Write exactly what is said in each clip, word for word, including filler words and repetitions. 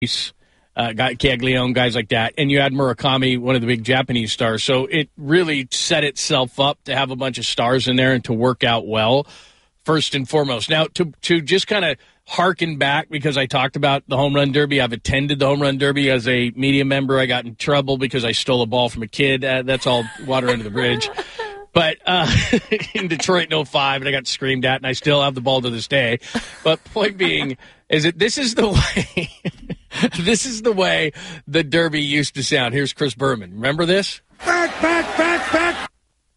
Uh, got Caglione, guys like that. And you had Murakami, one of the big Japanese stars. So it really set itself up to have a bunch of stars in there and to work out well, first and foremost. Now, to to just kind of harken back, because I talked about the Home Run Derby. I've attended the Home Run Derby as a media member. I got in trouble because I stole a ball from a kid. Uh, that's all water under the bridge. But uh, in Detroit in oh five, and I got screamed at, and I still have the ball to this day. But point being is that this is the way this is the way the Derby used to sound. Here's Chris Berman. Remember this? Back, back, back, back.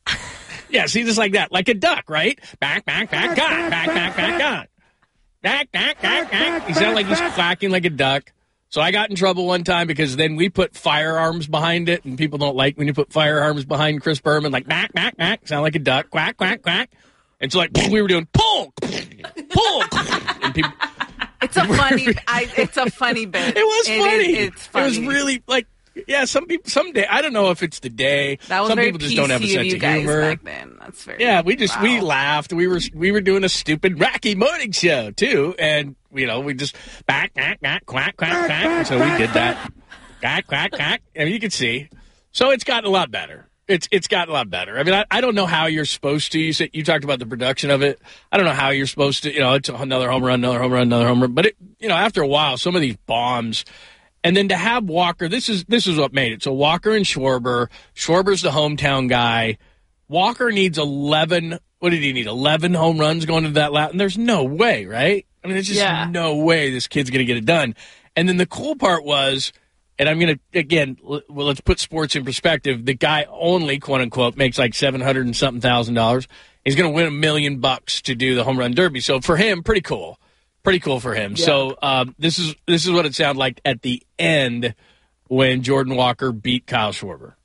Yeah, see, just like that. Like a duck, right? Back, back, back, back, back, back, back, back. Back, back, back, back. He sounded like he's quacking like a duck. So I got in trouble one time because then we put firearms behind it, and people don't like when you put firearms behind Chris Berman, like back, back, back, sound like a duck, quack, quack, quack. And so like we were doing pull, pull, and people. It's a funny. I, it's a funny bit. It was it funny. Is, it's funny. It was really like, yeah. Some people, someday, I don't know if it's the day. That was some very people just P C don't have a of sense you of guys humor. back then. That's very. Yeah, we just wow. we laughed. We were we were doing a stupid Rocky morning show too, and you know we just back, back, back, quack, quack, quack. And so we did that. Quack, quack, quack. I mean, you can see. So it's gotten a lot better. It's it's gotten a lot better. I mean, I, I don't know how you're supposed to. You said you talked about the production of it. I don't know how you're supposed to. You know, it's another home run, another home run, another home run. But it, you know, after a while, some of these bombs, and then to have Walker. This is this is what made it. So Walker and Schwarber. Schwarber's the hometown guy. Walker needs eleven. What did he need? eleven home runs going into that lap. And there's no way, right? I mean, there's just yeah. no way this kid's going to get it done. And then the cool part was. And I'm going to, again, well, let's put sports in perspective. The guy only, quote unquote, makes like seven hundred and something thousand dollars. He's going to win a million bucks to do the home run derby. So for him, pretty cool. Pretty cool for him. Yeah. So um, this is this is what it sounded like at the end when Jordan Walker beat Kyle Schwarber.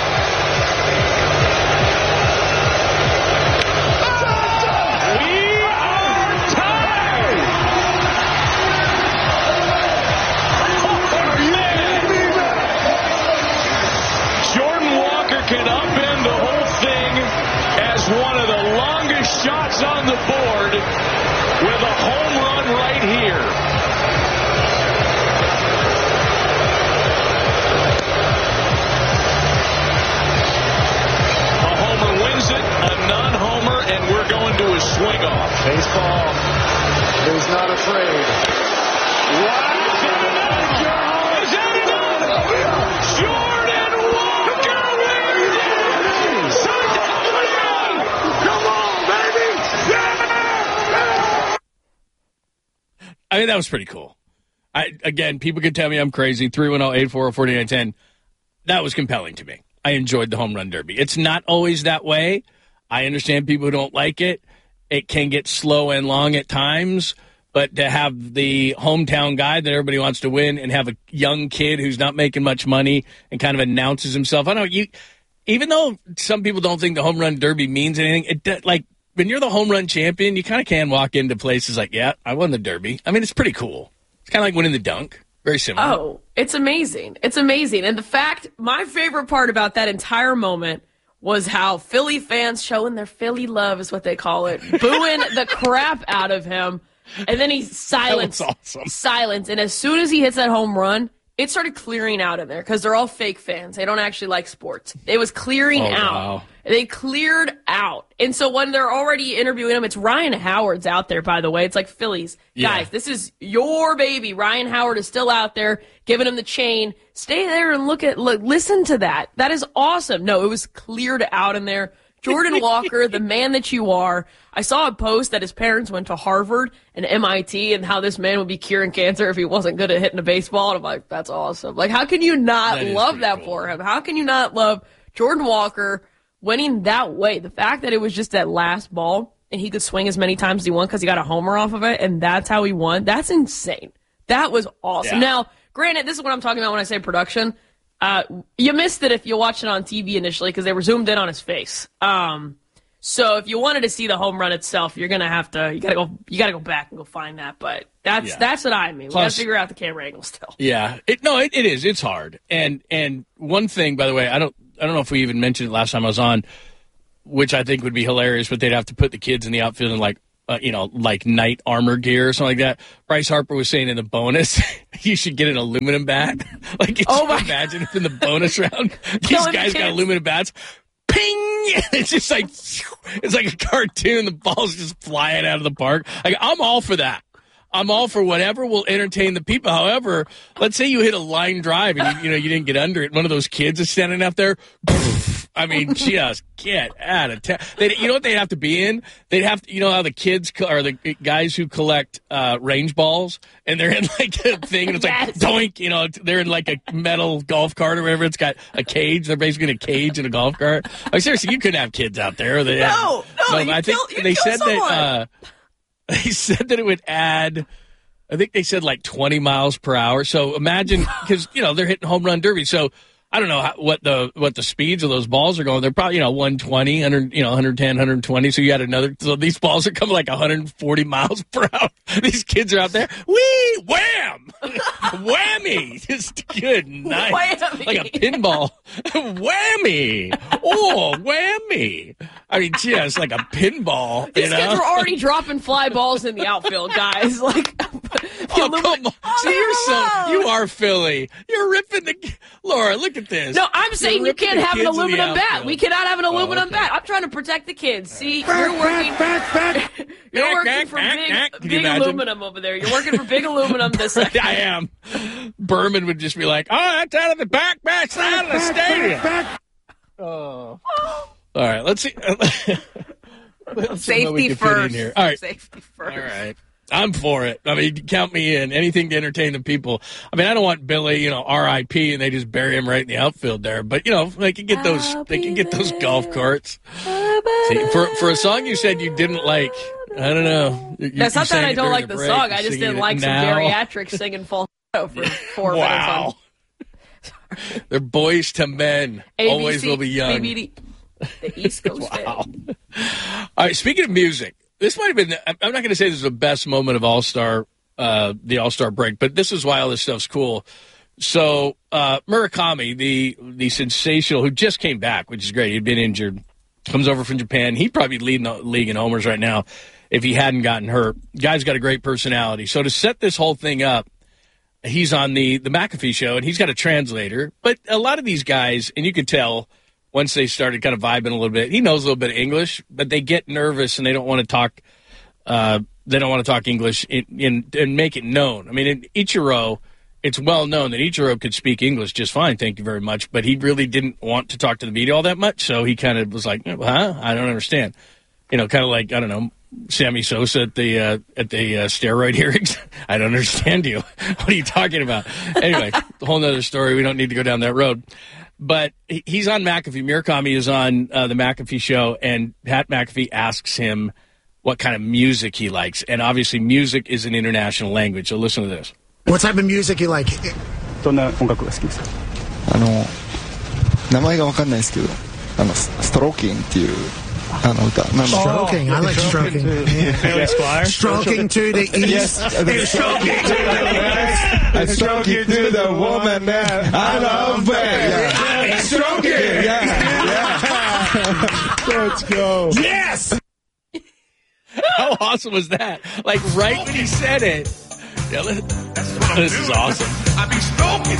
Can upend the whole thing as one of the longest shots on the board with a home run right here. A homer wins it, a non-homer, and we're going to a swing-off. Baseball is not afraid. Wow! Is that enough? Jordan Walker wins it! Come on, baby! Yeah! I mean, that was pretty cool. I Again, people could tell me I'm crazy. three one zero, eight four zero, four nine one zero. That was compelling to me. I enjoyed the home run derby. It's not always that way. I understand people who don't like it. It can get slow and long at times. But to have the hometown guy that everybody wants to win and have a young kid who's not making much money and kind of announces himself. I don't know, you, even though some people don't think the home run derby means anything, it like when you're the home run champion, you kind of can walk into places like, yeah, I won the derby. I mean, it's pretty cool. It's kind of like winning the dunk. Very similar. Oh, it's amazing. It's amazing. And the fact, my favorite part about that entire moment was how Philly fans showing their Philly love is what they call it, booing the crap out of him. And then he silenced. That was awesome. Silence. And as soon as he hits that home run, it started clearing out in there because they're all fake fans. They don't actually like sports. It was clearing oh, out. Wow. They cleared out. And so when they're already interviewing him, it's Ryan Howard's out there, by the way. It's like Phillies. Yeah. Guys, this is your baby. Ryan Howard is still out there giving him the chain. Stay there and look at, look, listen to that. That is awesome. No, it was cleared out in there. Jordan Walker, the man that you are. I saw a post that his parents went to Harvard and M I T and how this man would be curing cancer if he wasn't good at hitting a baseball. And I'm like, that's awesome. Like, how can you not That love that cool. for him? How can you not love Jordan Walker winning that way? The fact that it was just that last ball and he could swing as many times as he wanted because he got a homer off of it, and that's how he won. That's insane. That was awesome. Yeah. Now, granted, this is what I'm talking about when I say production. Uh, you missed it if you watched it on T V initially because they were zoomed in on his face. Um, so if you wanted to see the home run itself, you're gonna have to you gotta go you gotta go back and go find that. But that's Yeah. that's what I mean. We Plus- gotta figure out the camera angle still. Yeah, it, no, it, it is. It's hard. And and one thing, by the way, I don't I don't know if we even mentioned it last time I was on, which I think would be hilarious, but they'd have to put the kids in the outfield and like uh, you know, like knight armor gear or something like that. Bryce Harper was saying in the bonus, you should get an aluminum bat. Like, can Oh you my- imagine if in the bonus round, these Killing guys the got kids. aluminum bats. Ping! It's just like, it's like a cartoon. The ball's just flying out of the park. Like, I'm all for that. I'm all for whatever will entertain the people. However, let's say you hit a line drive and you, you know you didn't get under it. One of those kids is standing up there. I mean, just get out of town. They, you know what they'd have to be in? They'd have to, you know how the kids co- or the guys who collect uh, range balls, and they're in like a thing, and it's Yes. like doink. You know, they're in like a metal golf cart or whatever. It's got a cage. They're basically in a cage in a golf cart. Like seriously, you couldn't have kids out there. They have- No, no, you I think kill- you they kill said someone. that. Uh, They said that it would add, I think they said like twenty miles per hour. So imagine, because, you know, they're hitting home run derby. So I don't know how, what the what the speeds of those balls are going. They're probably, you know, one twenty, one hundred, you know, one ten, one twenty. So you had another, so these balls are coming like one hundred forty miles per hour. These kids are out there, whee, wham, whammy. Just good night. Whammy. Like a pinball. Whammy. Oh, whammy. I mean, just like a pinball. You These know? kids were already dropping fly balls in the outfield, guys. Like, Oh, come on. See, you're so, you are Philly. You're ripping the, Laura, look at this. no, I'm saying you ripping can't the have an kids in the aluminum bat. outfield. We cannot have an aluminum okay. bat. I'm trying to protect the kids. See, you're Back, working, back, back, back. you're Back, working back, for back, big, back. Can you big imagine? aluminum over there. You're working for big aluminum this second. I am. Berman would just be like, oh, that's out of the back, back side of the stadium. Back. Oh. All right, let's see. Let's see what we Safety can fit in first. here. All right. Safety first. All right. I'm for it. I mean, count me in. Anything to entertain the people. I mean, I don't want Billy, you know, R I P and they just bury him right in the outfield there. But, you know, they can get those I'll they can be get those there. golf carts. See, for for a song you said you didn't like, I don't know. You- That's you not that sang I it don't during like the break. song. You're I just singing didn't it like some now. geriatrics singing falsetto for four Wow. They're boys to men. minutes. on Always will be young. A B C, the East Coast. Wow. All right, speaking of music, this might have been, I'm not going to say this is the best moment of All-Star, uh, the All-Star break, but this is why all this stuff's cool. So, uh, Murakami, the, the sensational, who just came back, which is great. He'd been injured, comes over from Japan. He'd probably be leading the league in homers right now if he hadn't gotten hurt. Guy's got a great personality. So to set this whole thing up, he's on the, the McAfee show, and he's got a translator. But a lot of these guys, and you could tell once they started kind of vibing a little bit, he knows a little bit of English, but they get nervous and they don't want to talk uh, they don't want to talk English in, in, and make it known. I mean, in Ichiro, it's well known that Ichiro could speak English just fine, thank you very much, but he really didn't want to talk to the media all that much, so he kind of was like, huh? I don't understand. You know, kind of like, I don't know, Sammy Sosa at the uh, at the uh, steroid hearings. I don't understand you. What are you talking about? Anyway, a whole nother story. We don't need to go down that road. But he- he's on McAfee. Murakami is on uh, the McAfee show, and Pat McAfee asks him what kind of music he likes. And obviously music is an international language, so listen to this. What type of music you like? どんな音楽が好きですか？ あの名前がわかんないですけど、あのスストローキンっていうあの歌なんだ。 Stroking. I like stroking. Yeah. Bailey Squire? Stroking to the east. And stroking to the west. I stroke you to the woman that I love. Yeah. Stroking. Yeah. Yeah. Let's go. Yes. How awesome was that? Like, right when he said it. Yeah, li- this is awesome. I be stroking.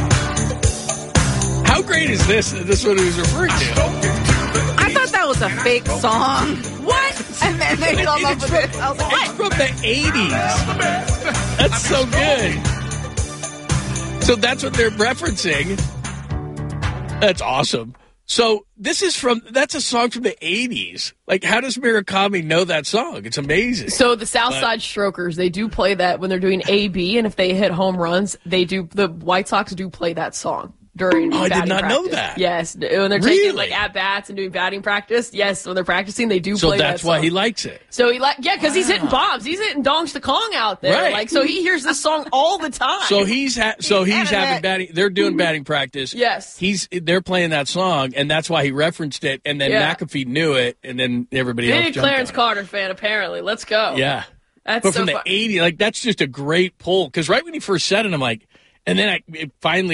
How great is this? This is what he was referring to. I thought that was a fake song. What? And then they come up with this. I was like, It's what? from the eighties. That's so good. So that's what they're referencing. That's awesome. So this is from, that's a song from the eighties. Like, how does Murakami know that song? It's amazing. So the South But- Side Strokers, they do play that when they're doing A B, and if they hit home runs, they do. The White Sox do play that song during. Oh, I did batting not know practice. that. Yes, when they're Really? taking like at bats and doing batting practice. Yes, when they're practicing, they do So play that's that why song. he likes it. So he like yeah, because he's hitting bombs. He's hitting dongs to Kong out there. Right. Like so, he hears this song all the time. So he's ha- so he's having having that- batting. They're doing batting practice. Yes. he's they're playing that song, and that's why he referenced it. And then Yeah. McAfee knew it, and then everybody else big jumped Clarence on it. Carter fan apparently. Let's go. Yeah, That's but so from the fun. eighties, like that's just a great pull. Because right when he first said it, I'm like, and then I it finally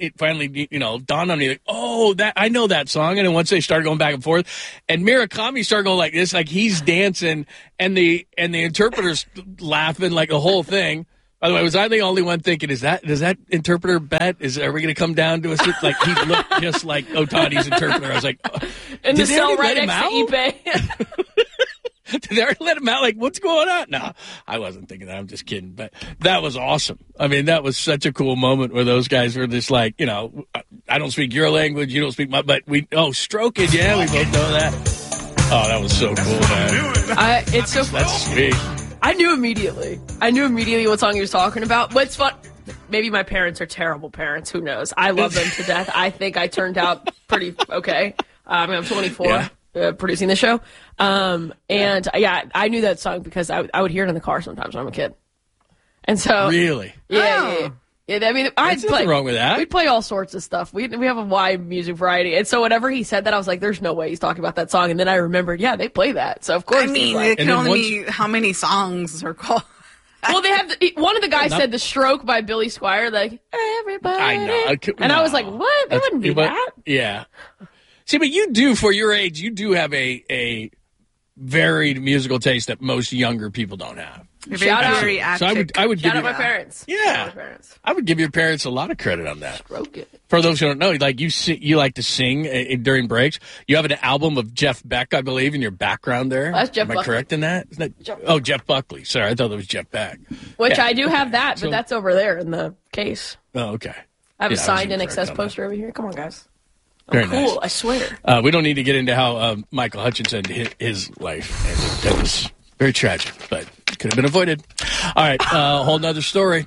it finally, you know, dawned on me, like, oh, that I know that song. And then once they started going back and forth, and Murakami started going like this, like he's dancing, and the and the interpreter's laughing like the whole thing. By the way, was I the only one thinking, is that does that interpreter bet? Is are we going to come down to a like he looked just like Otani's interpreter? I was like, oh, in the cell right next out? to Ipe. Did they already let him out? Like, what's going on? No, I wasn't thinking that. I'm just kidding. But that was awesome. I mean, that was such a cool moment where those guys were just like, you know, I don't speak your language, you don't speak my, but we, oh, stroking, yeah, we both know that. Oh, that was so cool, man. I, it's so That's sweet. I knew immediately. I knew immediately what song he was talking about. What's fun? Maybe my parents are terrible parents. Who knows? I love them to death. I think I turned out pretty okay. I mean, I'm twenty-four. Yeah. Uh, producing the show. Um, and uh, yeah, I knew that song because I, w- I would hear it in the car sometimes when I'm a kid. And so. Really? Yeah. yeah, yeah. Yeah, I mean, I'd There's play. nothing wrong with that. We'd play all sorts of stuff. We we have a wide music variety. And so whenever he said that, I was like, there's no way he's talking about that song. And then I remembered, yeah, they play that. So of course. I mean, like, it can then only once- be how many songs are called. well, they have the, one of the guys Not- said "The Stroke" by Billy Squier. Like everybody. I know. I could- and I was no. like, what? It That's- wouldn't be but- that. Yeah. See, but you do, for your age, you do have a a varied musical taste that most younger people don't have. You're Shout out. very So I would, I would Shout give out you, my parents. Yeah. Shout out my parents. I would give your parents a lot of credit on that. Stroke it. For those who don't know, like you, si- you like to sing uh, during breaks. You have an album of Jeff Beck, I believe, in your background there. That's Jeff Am I Buckley. correct in that? Isn't that Jeff oh, Jeff Buckley. Sorry, I thought it was Jeff Beck. Which Yeah, I do have okay. that, but So- that's over there in the case. Oh, okay. I have Yeah, a I signed was in incorrect excess on that. poster over here. Come on, guys. I'm Very cool, nice. I swear. Uh, we don't need to get into how um, Michael Hutchinson hit his life. And that was very tragic, but could have been avoided. All right, a uh, whole nother story.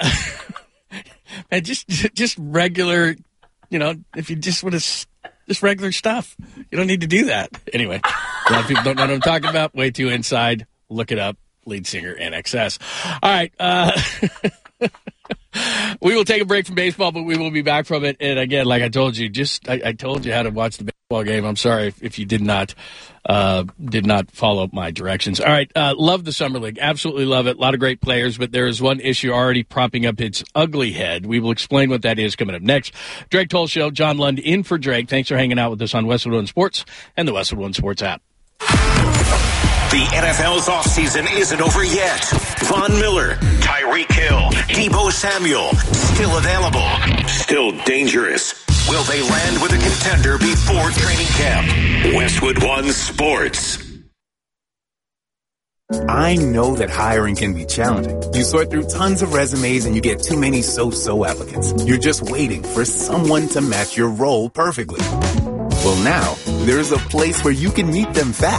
And just just regular, you know, if you just want to, just regular stuff. You don't need to do that. Anyway, a lot of people don't know what I'm talking about. Way Too Inside. Look it up. Lead singer N X S. All right. Uh, we will take a break from baseball, but we will be back from it. And again, like I told you, just I, I told you how to watch the baseball game. I'm sorry if, if you did not uh, did not follow my directions. All right, uh, love the Summer League. Absolutely love it. A lot of great players, but there is one issue already propping up its ugly head. We will explain what that is coming up next. Drake Toll Show, John Lund in for Drake. Thanks for hanging out with us on Westwood One Sports and the Westwood One Sports app. The N F L's offseason isn't over yet. Von Miller, Tyreek Hill, Deebo Samuel, still available, still dangerous. Will they land with a contender before training camp? Westwood One Sports. I know that hiring can be challenging. You sort through tons of resumes and you get too many so-so applicants. You're just waiting for someone to match your role perfectly. Well, now, there's a place where you can meet them fast.